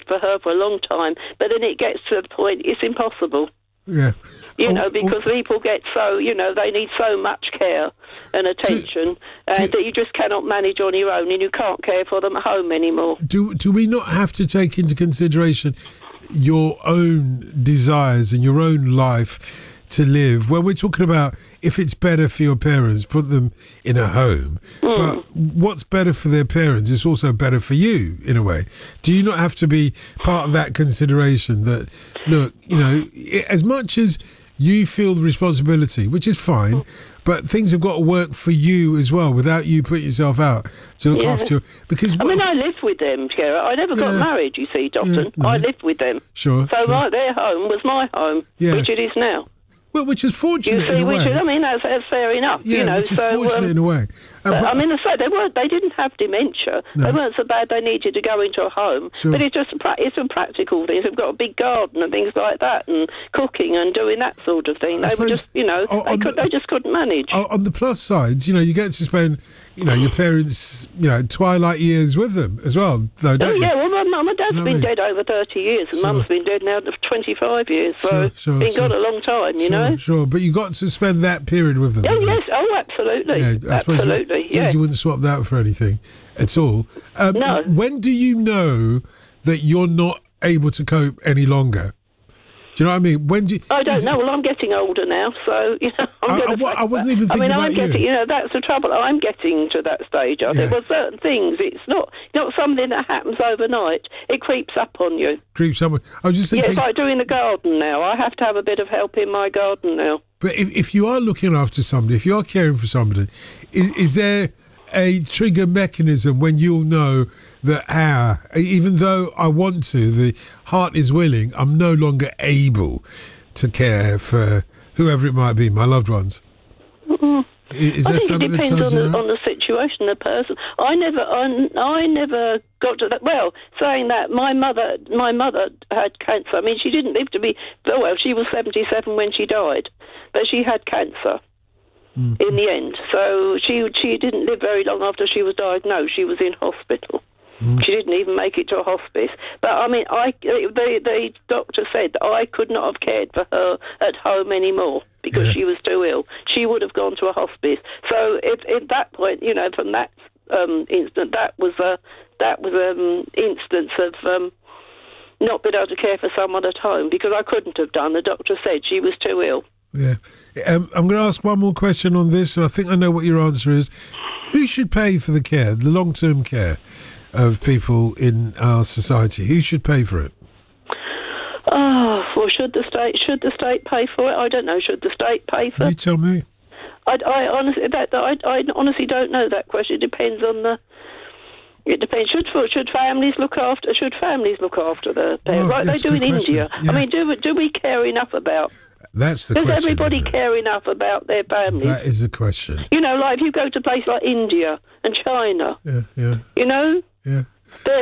for her for a long time, but then it gets to the point it's impossible. Yeah. Because people get so, they need so much care and attention that you just cannot manage on your own, and you can't care for them at home anymore. Do we not have to take into consideration your own desires and your own life to live? When we're talking about if it's better for your parents, put them in a home, but what's better for their parents is also better for you in a way. Do you not have to be part of that consideration that, look, as much as you feel the responsibility, which is fine, but things have got to work for you as well without you putting yourself out to look after you. Because I lived with them, Gerard. I never got married, you see, Dotton. I lived with them. Sure. So their home was my home, which it is now. Well, which is fortunate in a way. That's fair enough. Yeah, which is fortunate in a way. They didn't have dementia. No. They weren't so bad they needed to go into a home. Sure. But it's some practical things. They've got a big garden and things like that, and cooking and doing that sort of thing. They were just, they just couldn't manage. On the plus side, you get to spend, your parents, twilight years with them as well, though, don't you? Yeah, well, my dad's been dead over 30 years, and Mum's been dead now for 25 years, so it's been gone a long time, you know? Sure, but you got to spend that period with them. Oh, yes, absolutely. Yeah, absolutely, yeah. You wouldn't swap that for anything at all. No. When do you know that you're not able to cope any longer? Do you know what I mean? When do you, I don't know. Well, I'm getting older now, so I wasn't even thinking about you. That's the trouble. I'm getting to that stage. I think. Well, certain things, it's not something that happens overnight. It creeps up on you. Creeps up. I was just thinking. Yeah, it's like doing the garden now. I have to have a bit of help in my garden now. But if you are looking after somebody, if you are caring for somebody, is there a trigger mechanism when you'll know that even though I want to, the heart is willing, I'm no longer able to care for whoever it might be, my loved ones? Is there something that tells you that? I think it depends on the situation, the person. I never got to that. Well, saying that, my mother had cancer. I mean, she didn't live to be. Well, she was 77 when she died, but she had cancer. In the end, so she didn't live very long after she was diagnosed. She was in hospital. She didn't even make it to a hospice. But I mean, the doctor said that I could not have cared for her at home anymore because she was too ill. She would have gone to a hospice. So at that point, from that instant, that was instance of not being able to care for someone at home because I couldn't have done. The doctor said she was too ill. Yeah. I'm going to ask one more question on this, and I think I know what your answer is. Who should pay for the care, the long-term care of people in our society? Who should pay for it? Oh, well, should the state pay for it? I don't know. Should the state pay for it? You tell me. I honestly don't know that question. It depends on the. It depends. Should families look after the parents like they do in India? Yeah. I mean, do we care enough about? That's the question. Does everybody care enough about their families? That is the question. Like if you go to a place like India and China. Yeah. Yeah. They're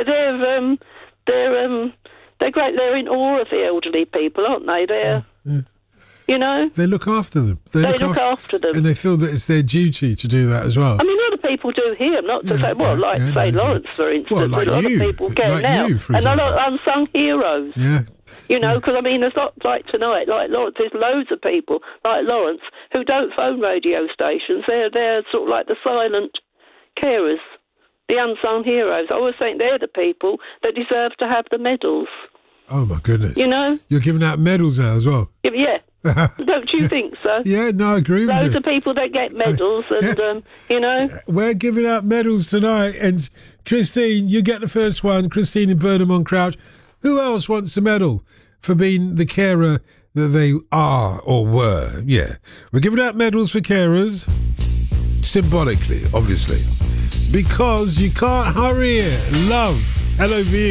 great. They're in awe of the elderly people, aren't they? They look after them. They look after them, and they feel that it's their duty to do that as well. I mean, a lot of people do here. Not to say, Lawrence, for instance. Well, like a lot of people care now, and a lot of unsung heroes. Yeah. Because I mean, there's not like tonight, like Lawrence. There's loads of people like Lawrence who don't phone radio stations. They're sort of like the silent carers, the unsung heroes. I always think they're the people that deserve to have the medals. Oh my goodness! You're giving out medals now as well. Yeah. Don't you think so? Yeah, no, I agree with you. Those are people that get medals, and We're giving out medals tonight, and Christine, you get the first one. Christine in Burnham on Crouch. Who else wants a medal for being the carer that they are or were? Yeah. We're giving out medals for carers, symbolically, obviously, because you can't hurry it. Love, LOVE.